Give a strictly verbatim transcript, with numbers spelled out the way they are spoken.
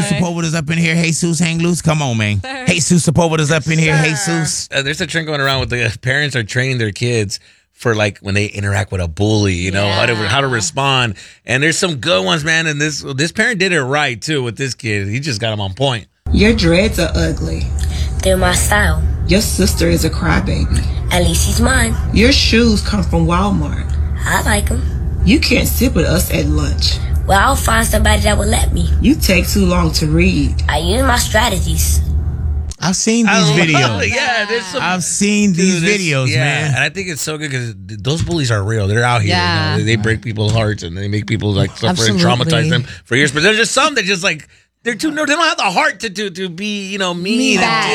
Sepulveda's up in here. Jesus hang loose. Come on, man. Jesus Sepulveda's up in here. Jesus. Uh, there's a trend going around with the parents are training their kids for like when they interact with a bully, you know, Yeah. how to how to respond. And there's some good ones, man. And this this parent did it right too with this kid. He just got him on point. Your dreads are ugly. They're my style. Your sister is a crybaby. At least he's mine. Your shoes come from Walmart. I like him. You can't sit with us at lunch. Well, I'll find somebody that will let me. You take too long to read. I use my strategies. I've seen these I love videos. it. Yeah, there's some. I've seen these Dude, this- videos, yeah, man. and I think it's so good because those bullies are real. They're out here. Yeah. You know? they, they break people's hearts and they make people like suffer Absolutely. and traumatize them for years. But there's just some that just like they're too. No, they don't have the heart to to to be you know mean. Mean and back.